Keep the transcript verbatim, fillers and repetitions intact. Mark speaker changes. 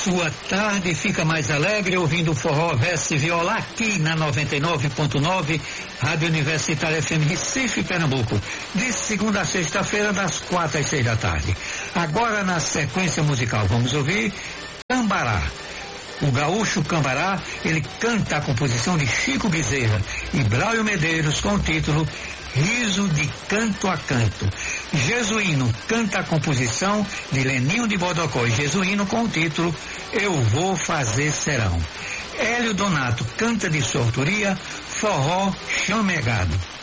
Speaker 1: Sua tarde fica mais alegre ouvindo forró, verso e viola aqui na noventa e nove ponto nove, Rádio Universitária F M Recife, Pernambuco, de segunda a sexta-feira, das quatro às seis da tarde. Agora, na sequência musical, vamos ouvir Cambará. O gaúcho Cambará, ele canta a composição de Chico Bezerra e Braulio Medeiros com o título Riso de Canto a Canto. Jesuíno canta a composição de Leninho de Bodocó e Jesuíno com o título Eu Vou Fazer Serão. Hélio Donato canta de sua autoria Forró Chamegado.